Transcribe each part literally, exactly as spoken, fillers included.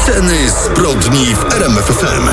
Sceny zbrodni w R M F F M.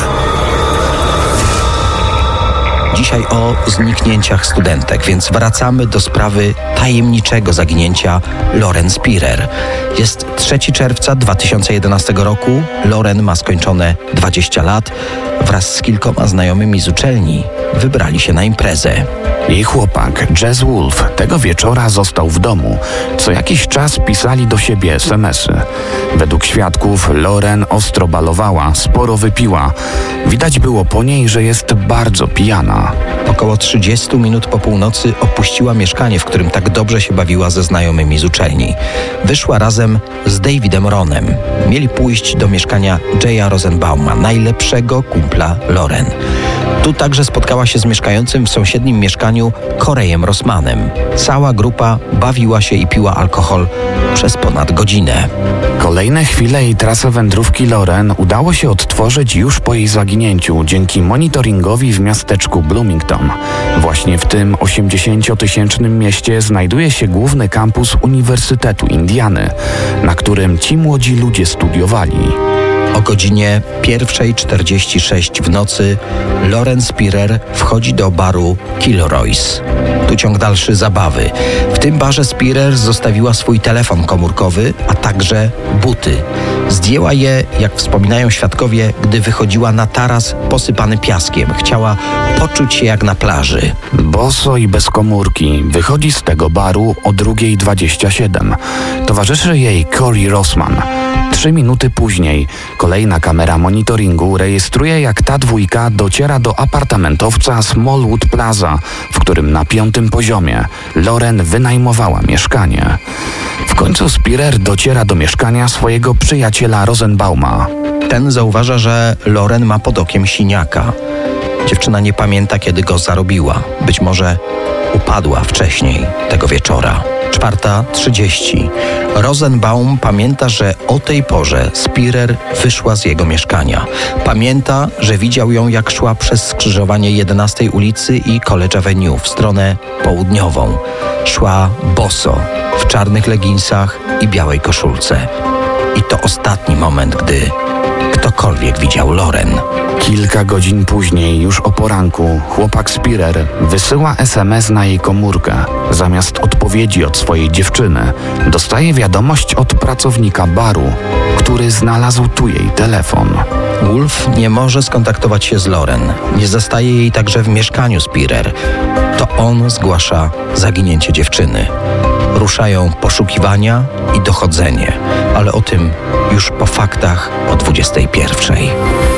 Dzisiaj o zniknięciach studentek, więc wracamy do sprawy tajemniczego zaginięcia Lauren Spirer. Jest trzeciego czerwca dwa tysiące jedenastego roku. Lauren ma skończone dwadzieścia lat. Wraz z kilkoma znajomymi z uczelni wybrali się na imprezę. Jej chłopak, Jess Wolf, tego wieczora został w domu. Co jakiś czas pisali do siebie es em esy. Według świadków Lauren ostro balowała, sporo wypiła. Widać było po niej, że jest bardzo pijana. Około trzydzieści minut po północy opuściła mieszkanie, w którym tak dobrze się bawiła ze znajomymi z uczelni. Wyszła razem z Davidem Ronem. Mieli pójść do mieszkania Jaya Rosenbauma, najlepszego kumpla Lauren. Tu także spotkała się z mieszkającym w sąsiednim mieszkaniu Coreyem Rossmanem. Cała grupa bawiła się i piła alkohol przez ponad godzinę. Kolejne chwile i trasę wędrówki Lauren udało się odtworzyć już po jej zaginięciu dzięki monitoringowi w miasteczku Bloomington. Właśnie w tym osiemdziesięciotysięcznym mieście znajduje się główny kampus Uniwersytetu Indiany, na którym ci młodzi ludzie studiowali. O godzinie pierwsza czterdzieści sześć w nocy Lauren Spirer wchodzi do baru Kilroy's. Tu ciąg dalszy zabawy. W tym barze Spirer zostawiła swój telefon komórkowy, a także buty. Zdjęła je, jak wspominają świadkowie, gdy wychodziła na taras posypany piaskiem. Chciała poczuć się jak na plaży. Boso i bez komórki wychodzi z tego baru o druga dwadzieścia siedem. Towarzyszy jej Corey Rossman. Trzy minuty później kolejna kamera monitoringu rejestruje, jak ta dwójka dociera do apartamentowca Smallwood Plaza, w którym na piątym poziomie Lauren wynajmowała mieszkanie. W końcu Spirer dociera do mieszkania swojego przyjaciela Rosenbauma. Ten zauważa, że Lauren ma pod okiem siniaka. Dziewczyna nie pamięta, kiedy go zarobiła. Być może upadła wcześniej tego wieczora. czwarta trzydzieści. Rosenbaum pamięta, że o tej porze Spirer wyszła z jego mieszkania. Pamięta, że widział ją, jak szła przez skrzyżowanie jedenastej ulicy i College Avenue w stronę południową. Szła boso, w czarnych leginsach i białej koszulce. I to ostatni moment, gdy ktokolwiek widział Lauren. Kilka godzin później, już o poranku, chłopak Spirer wysyła es em es na jej komórkę. Zamiast odpowiedzi od swojej dziewczyny, dostaje wiadomość od pracownika baru, który znalazł tu jej telefon. Wolf nie może skontaktować się z Lauren. Nie zastaje jej także w mieszkaniu Spirer. To on zgłasza zaginięcie dziewczyny. Ruszają poszukiwania i dochodzenie, ale o tym już po faktach o dwudziestej pierwszej.